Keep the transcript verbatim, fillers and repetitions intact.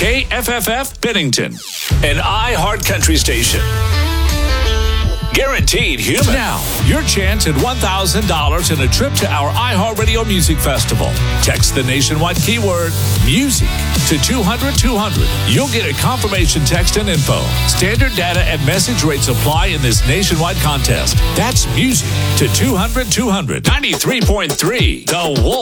K F F F Bennington, an iHeart Country station. Guaranteed human. Now, your chance at one thousand dollars and a trip to our iHeartRadio Music Festival. Text the nationwide keyword music to two hundred two hundred. You'll get a confirmation text and info. Standard data and message rates apply in this nationwide contest. That's music to two hundred two hundred. ninety-three point three The Wolf.